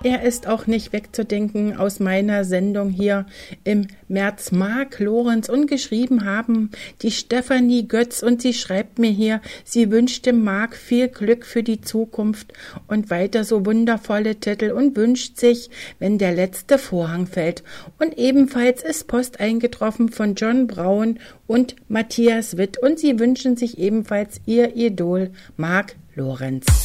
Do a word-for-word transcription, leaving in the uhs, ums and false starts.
er ist auch nicht wegzudenken aus meiner Sendung hier im März. Marc Lorenz und geschrieben haben die Stefanie Götz und sie schreibt mir hier, sie wünscht dem Marc viel Glück für die Zukunft und weiter so wundervolle Titel und wünscht sich, wenn der letzte Vorhang fällt. Und ebenfalls ist Post eingetroffen von John Braun und Matthias Witt und sie wünschen sich ebenfalls ihr Idol Marc Lorenz.